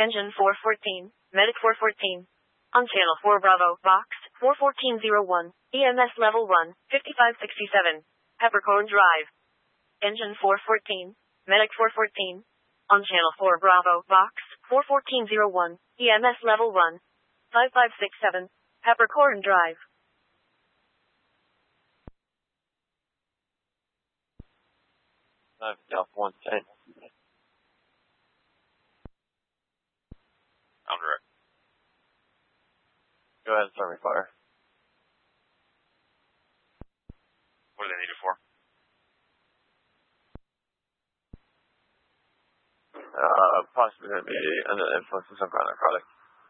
Engine 414, Medic 414. On Channel 4 Bravo, Box 41401, EMS Level 1, 5567. Peppercorn Drive. Engine 414, Medic 414. On Channel 4 Bravo, Box 41401, EMS Level 1, 5567. Peppercorn Drive. I've got 110. Under it. Go ahead and start me fire. What do they need it for? Possibly going to be under the influence of some kind of narcotic.